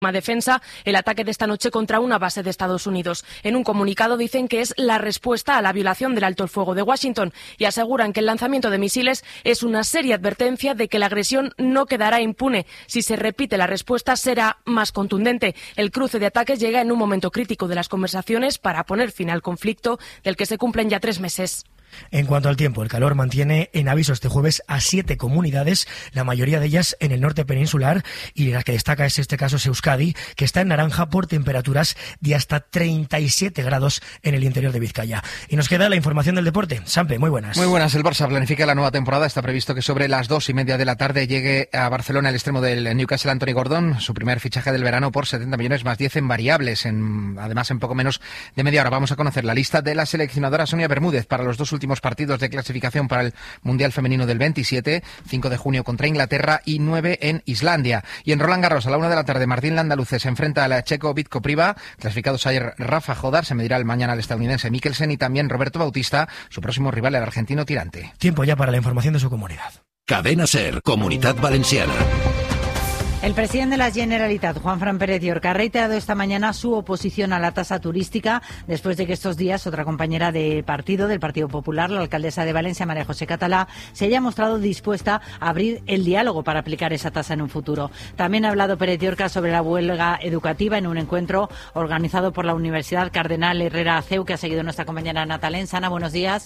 defensa el ataque de esta noche contra una base de Estados Unidos. En un comunicado dicen que es la respuesta a la violación del alto el fuego de Washington y aseguran que el lanzamiento de misiles es una seria advertencia de que la agresión no quedará impune. Si se repite la respuesta será más contundente. El cruce de ataques llega en un momento crítico de las conversaciones para poner fin al conflicto del que se cumplen ya 3 meses. En cuanto al tiempo, el calor mantiene en aviso este jueves a 7 comunidades, la mayoría de ellas en el norte peninsular, y la que destaca es este caso es Euskadi, que está en naranja por temperaturas de hasta 37 grados en el interior de Vizcaya. Y nos queda la información del deporte. Sampe, muy buenas. Muy buenas. El Barça planifica la nueva temporada. Está previsto que sobre las 2:30 de la tarde llegue a Barcelona el extremo del Newcastle, Anthony Gordon, su primer fichaje del verano por 70 millones más 10 en variables, además en poco menos de media hora. Vamos a conocer la lista de la seleccionadora Sonia Bermúdez para los 2 últimos partidos de clasificación para el Mundial Femenino del 27, 5 de junio contra Inglaterra y 9 en Islandia. Y en Roland Garros, a la 1 de la tarde, Martín Landaluce se enfrenta a la checo Vitko Priva. Clasificados ayer Rafa Jodar, se medirá el mañana al estadounidense Mikkelsen, y también Roberto Bautista, su próximo rival, el argentino Tirante. Tiempo ya para la información de su comunidad. Cadena SER, Comunitat Valenciana. El presidente de la Generalitat, Juanfran Pérez Llorca, ha reiterado esta mañana su oposición a la tasa turística después de que estos días otra compañera del Partido Popular, la alcaldesa de Valencia, María José Catalá, se haya mostrado dispuesta a abrir el diálogo para aplicar esa tasa en un futuro. También ha hablado Pérez Llorca sobre la huelga educativa en un encuentro organizado por la Universidad Cardenal Herrera CEU, que ha seguido nuestra compañera Natalén. Ana, buenos días.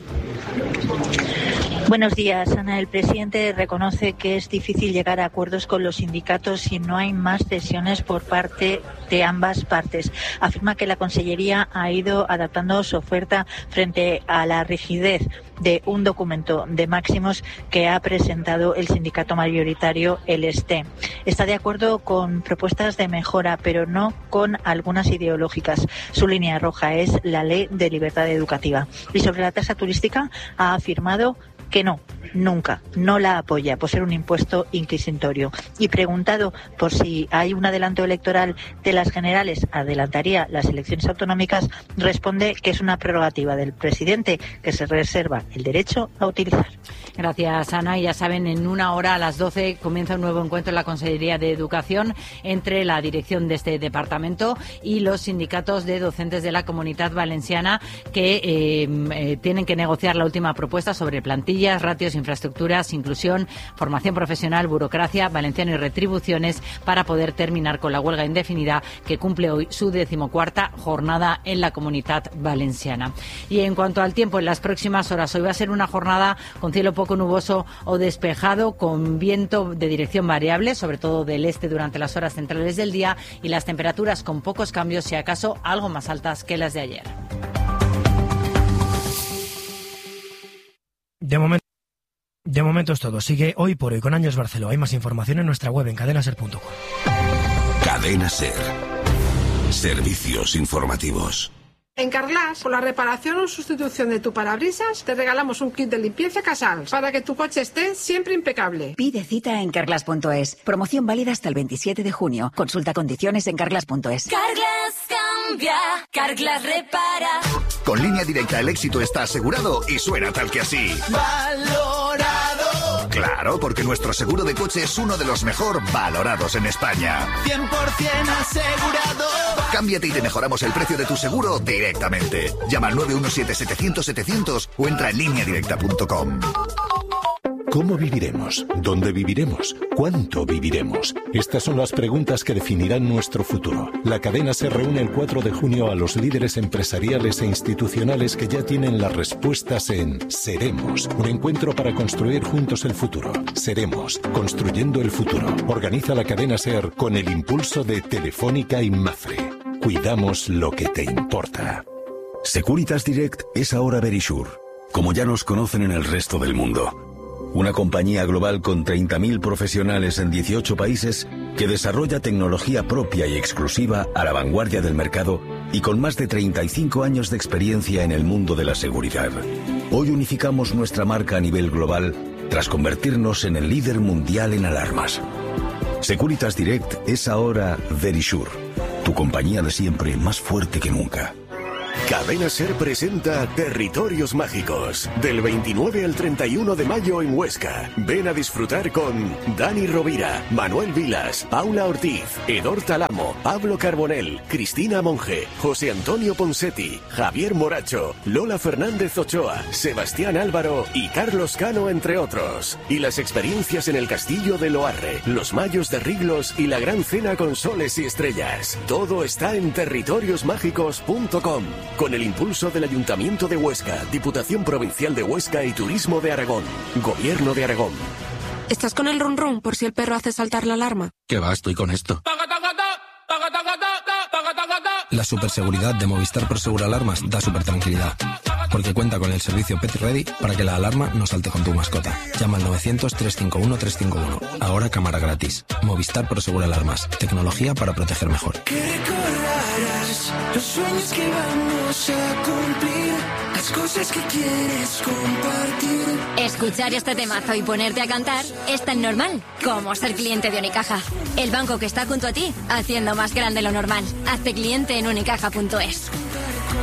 Buenos días, Ana. El presidente reconoce que es difícil llegar a acuerdos con los sindicatos si no hay más cesiones por parte de ambas partes. Afirma que la Consellería ha ido adaptando su oferta frente a la rigidez de un documento de máximos que ha presentado el sindicato mayoritario, el STE. Está de acuerdo con propuestas de mejora, pero no con algunas ideológicas. Su línea roja es la ley de libertad educativa. Y sobre la tasa turística ha afirmado que no, nunca, no la apoya por ser un impuesto inquisitorio. Y preguntado por si hay un adelanto electoral de las generales, adelantaría las elecciones autonómicas, responde que es una prerrogativa del presidente que se reserva el derecho a utilizar. Gracias, Ana. Y ya saben, en 1 hora, a las 12, comienza un nuevo encuentro en la Consellería de Educación entre la dirección de este departamento y los sindicatos de docentes de la Comunitat Valenciana, que tienen que negociar la última propuesta sobre plantillas, ratios, infraestructuras, inclusión, formación profesional, burocracia, valenciano y retribuciones, para poder terminar con la huelga indefinida que cumple hoy su 14ª jornada en la Comunitat Valenciana. Y en cuanto al tiempo, en las próximas horas, hoy va a ser una jornada con cielo poco nuboso o despejado, con viento de dirección variable, sobre todo del este durante las horas centrales del día, y las temperaturas con pocos cambios, si acaso algo más altas que las de ayer. De momento es todo. Sigue Hoy por Hoy con Ángeles Barceló. Hay más información en nuestra web en cadenaser.com. Cadena SER. Servicios informativos. En Carglass, por la reparación o sustitución de tu parabrisas, te regalamos un kit de limpieza Casals para que tu coche esté siempre impecable. Pide cita en carglass.es. Promoción válida hasta el 27 de junio. Consulta condiciones en carglass.es. Carglass cambia, Carglass repara. Con Línea Directa el éxito está asegurado y suena tal que así. ¡Valorado! Claro, porque nuestro seguro de coche es uno de los mejor valorados en España. 100% asegurado. Cámbiate y te mejoramos el precio de tu seguro directamente. Llama al 917-700-700 o entra en lineadirecta.com. ¿Cómo viviremos? ¿Dónde viviremos? ¿Cuánto viviremos? Estas son las preguntas que definirán nuestro futuro. La cadena se reúne el 4 de junio a los líderes empresariales e institucionales que ya tienen las respuestas en Seremos, un encuentro para construir juntos el futuro. Seremos, construyendo el futuro. Organiza la cadena SER con el impulso de Telefónica y Mafre. Cuidamos lo que te importa. Securitas Direct es ahora Verisure, como ya nos conocen en el resto del mundo. Una compañía global con 30.000 profesionales en 18 países que desarrolla tecnología propia y exclusiva a la vanguardia del mercado y con más de 35 años de experiencia en el mundo de la seguridad. Hoy unificamos nuestra marca a nivel global tras convertirnos en el líder mundial en alarmas. Securitas Direct es ahora Verisure, tu compañía de siempre más fuerte que nunca. Cadena SER presenta Territorios Mágicos. Del 29 al 31 de mayo en Huesca. Ven a disfrutar con Dani Rovira, Manuel Vilas, Paula Ortiz, Edor Talamo, Pablo Carbonell, Cristina Monge, José Antonio Ponsetti, Javier Moracho, Lola Fernández Ochoa, Sebastián Álvaro y Carlos Cano, entre otros. Y las experiencias en el Castillo de Loarre, los Mayos de Riglos y la gran cena con soles y estrellas. Todo está en territoriosmágicos.com. Con el impulso del Ayuntamiento de Huesca, Diputación Provincial de Huesca y Turismo de Aragón. Gobierno de Aragón. ¿Estás con el run run por si el perro hace saltar la alarma? ¿Qué va? Estoy con esto. La superseguridad de Movistar Prosegur Alarmas da super tranquilidad. Porque cuenta con el servicio Pet Ready para que la alarma no salte con tu mascota. Llama al 900-351-351. Ahora cámara gratis. Movistar Prosegur Alarmas. Tecnología para proteger mejor. Que recordarás los sueños que vamos a cumplir, las cosas que quieres compartir. Escuchar este temazo y ponerte a cantar es tan normal como ser cliente de Unicaja. El banco que está junto a ti, haciendo más grande lo normal. Hazte cliente en unicaja.es.